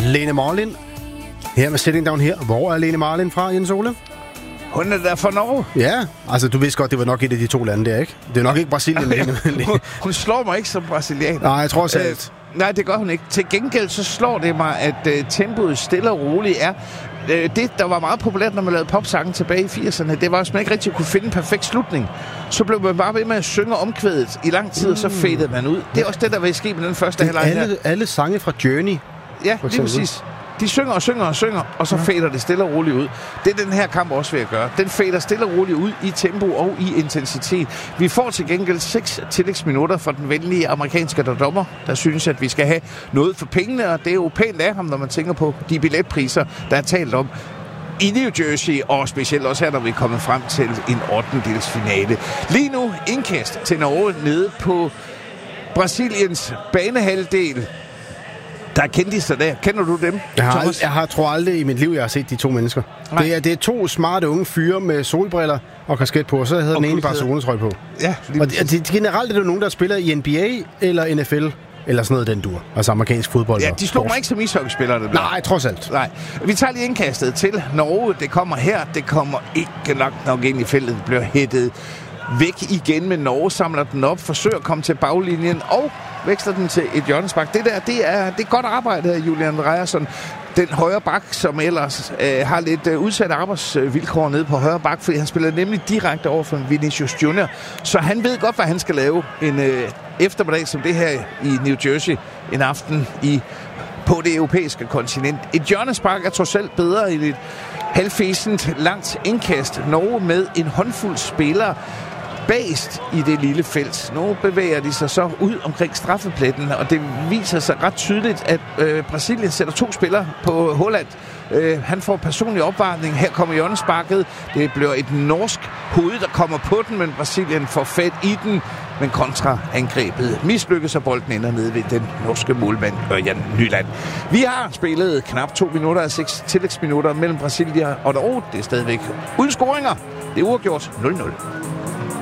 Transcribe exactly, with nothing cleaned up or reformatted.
Lene Marlin. Her med Sitting Down Here. Hvor er Lene Marlin fra, Jens Ole? Hun er der fra Norge. Ja, altså du vidste godt, det var nok et af de to lande der, ikke? Det er nok ikke Brasilien. Ja, hun, hun slår mig ikke som brasilianer. Nej, jeg tror også, at... Øh, nej, det gør hun ikke. Til gengæld så slår det mig, at uh, tempoet stille og roligt er... Uh, det, der var meget populært, når man lavede popsangen tilbage i firserne, det var, at man ikke rigtig kunne finde en perfekt slutning. Så blev man bare ved med at synge omkvædet i lang tid, mm. og så fadede man ud. Det er også det, der var i ske med den første halvleg her. Alle, alle sange fra Journey. Ja, lige præcis. De synger og synger og synger, og så fader det stille og roligt ud. Det er den her kamp også ved at gøre. Den fader stille og roligt ud i tempo og i intensitet. Vi får til gengæld seks tillægsminutter fra den venlige amerikanske dommer, der synes, at vi skal have noget for pengene, og det er jo pænt af ham, når man tænker på de billetpriser, der er talt om i New Jersey, og specielt også her, når vi er kommet frem til en ottendedelsfinale. Lige nu indkast til Norge nede på Brasiliens banehalvdel. Der er kendiser der. Kender du dem, Jeg har, ald- jeg har tror aldrig i mit liv, jeg har set de to mennesker. Det er, det er to smarte unge fyre med solbriller og kasket på, og så hedder og den ene Barcelona-trøje på. Ja, og de, de, generelt er det nogen, der spiller i N B A eller N F L, eller sådan noget den dur. Altså amerikansk fodbold. Ja, de slog mig ikke som ishockeyspillere. Det Nej, trods alt. Nej. Vi tager lige indkastet til Norge. Det kommer her. Det kommer ikke langt nok ind i feltet. Det bliver hættet væk igen, men Norge samler den op, forsøger at komme til baglinjen og veksler den til et hjørnespark. Det der, det er, det er godt arbejde af Julian Reierson. Den højre bak, som ellers øh, har lidt øh, udsatte arbejdsvilkår nede på højre bak, fordi han spiller nemlig direkte over for Vinicius Junior. Så han ved godt, hvad han skal lave en øh, eftermiddag som det her i New Jersey. En aften i på det europæiske kontinent. Et hjørnespark er trods alt bedre i et halvfæsent langt indkast. Norge med en håndfuld spillere bagest i det lille felt. Nu bevæger de sig så ud omkring straffepletten, og det viser sig ret tydeligt, at øh, Brasilien sætter to spillere på Holland. Øh, han får personlig opvarmning. Her kommer hjørnesparket. Det bliver et norsk hoved, der kommer på den, men Brasilien får fat i den. Men kontraangrebet mislykkes, og bolden ender nede ved den norske målmand Ørjan Nyland. Vi har spillet knap to minutter af seks tillægsminutter mellem Brasilien og Norge. Det er stadigvæk uden scoringer. Det er uafgjort nul nul.